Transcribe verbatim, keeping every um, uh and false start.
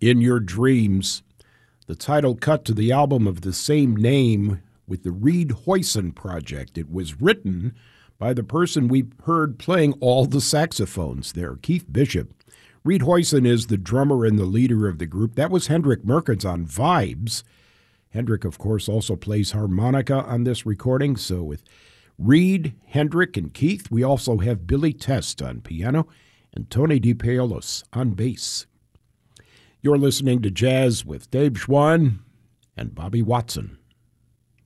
In Your Dreams, the title cut to the album of the same name with the Reed Hoyson Project. It was written by the person we heard playing all the saxophones there, Keith Bishop. Reed Hoyson is the drummer and the leader of the group. That was Hendrik Merkens on vibes. Hendrik, of course, also plays harmonica on this recording. So with Reed, Hendrik, and Keith, we also have Billy Test on piano and Tony DePaolos on bass. You're listening to Jazz with Dave Schwann and Bobby Watson.